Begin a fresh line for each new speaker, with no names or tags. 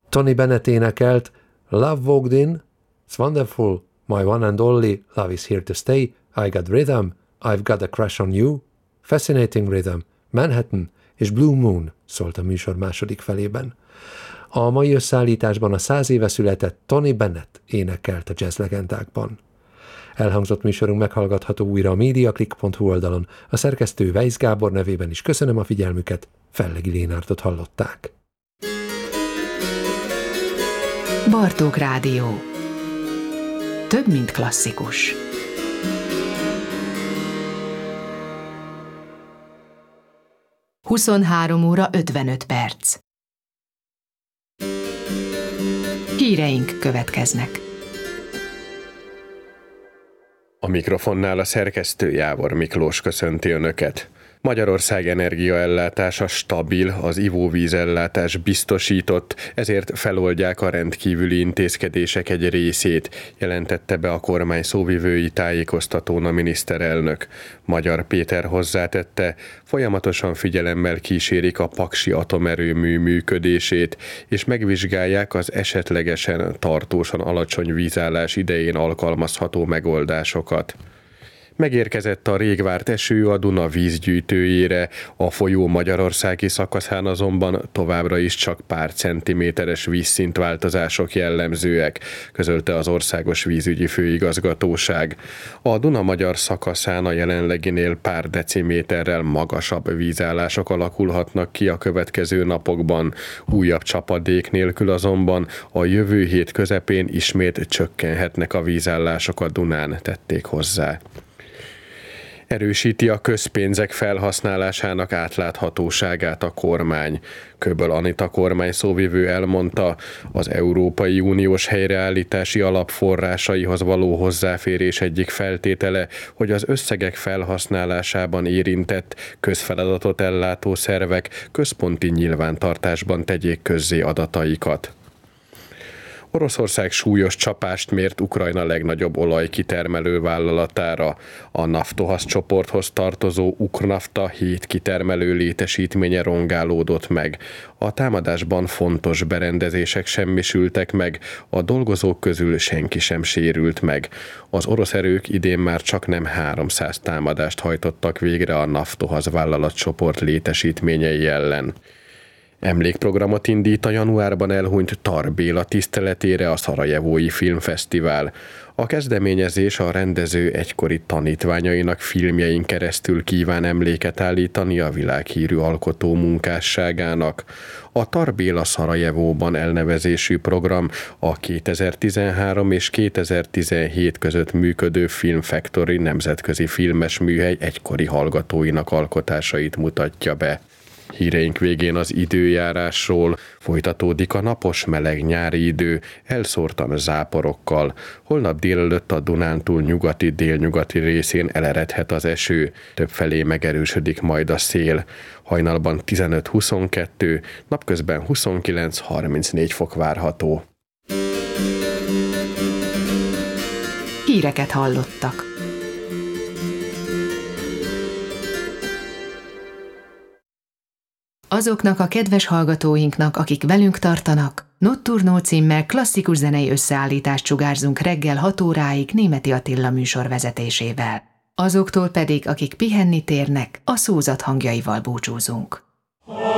Tony Bennett énekelt Love Walked In, It's Wonderful, My One and Only, Love Is Here to Stay, I Got Rhythm, I've Got a Crush on You, Fascinating Rhythm, Manhattan és Blue Moon szólt a műsor második felében. A mai összeállításban a 100 éve született Tony Bennett énekelt a jazz legendákban. Elhangzott műsorunk meghallgatható újra a mediaclick.hu oldalon. A szerkesztő Weisz Gábor nevében is köszönöm a figyelmüket, Fellegi Lénártot hallották.
Bartók Rádió. Több, mint klasszikus. Huszonhárom óra 55 perc. Híreink következnek.
A mikrofonnál a szerkesztő Jávor Miklós köszönti Önöket. Magyarország energiaellátása stabil, az ivóvízellátás biztosított, ezért feloldják a rendkívüli intézkedések egy részét, jelentette be a kormány szóvivői tájékoztatón a miniszterelnök. Magyar Péter hozzátette, folyamatosan figyelemmel kísérik a paksi atomerőmű működését, és megvizsgálják az esetlegesen tartósan alacsony vízállás idején alkalmazható megoldásokat. Megérkezett a rég várt eső a Duna vízgyűjtőjére, a folyó magyarországi szakaszán azonban továbbra is csak pár centiméteres vízszintváltozások jellemzőek, közölte az Országos Vízügyi Főigazgatóság. A Duna magyar szakaszán a jelenleginél pár deciméterrel magasabb vízállások alakulhatnak ki a következő napokban. Újabb csapadék nélkül azonban a jövő hét közepén ismét csökkenhetnek a vízállások a Dunán, tették hozzá. Erősíti a közpénzek felhasználásának átláthatóságát a kormány. Köböl Anita kormány szóvivő elmondta, az Európai Uniós helyreállítási alap forrásaihoz való hozzáférés egyik feltétele, hogy az összegek felhasználásában érintett közfeladatot ellátó szervek központi nyilvántartásban tegyék közzé adataikat. Oroszország súlyos csapást mért Ukrajna legnagyobb olajkitermelő vállalatára. A Naftohaz csoporthoz tartozó Uknafta 7 kitermelő létesítménye rongálódott meg. A támadásban fontos berendezések semmisültek meg, a dolgozók közül senki sem sérült meg. Az orosz erők idén már csaknem 300 támadást hajtottak végre a Naftohaz vállalatcsoport létesítményei ellen. Emlékprogramot indít a januárban elhunyt Tar Béla tiszteletére a Szarajevói Filmfesztivál. A kezdeményezés a rendező egykori tanítványainak filmjein keresztül kíván emléket állítani a világhírű alkotó munkásságának. A Tar Béla Szarajevóban elnevezésű program a 2013 és 2017 között működő Film Factory nemzetközi filmes műhely egykori hallgatóinak alkotásait mutatja be. Híreink végén az időjárásról. Folytatódik a napos, meleg nyári idő, elszórtan záporokkal. Holnap délelőtt a Dunántúl nyugati, délnyugati részén eleredhet az eső. Többfelé megerősödik majd a szél. Hajnalban 15-22, napközben 29-34 fok várható.
Híreket hallottak. Azoknak a kedves hallgatóinknak, akik velünk tartanak, Notturno címmel klasszikus zenei összeállítást sugárzunk reggel 6 óráig Németi Attila műsor vezetésével. Azoktól pedig, akik pihenni térnek, a szózat hangjaival búcsúzunk.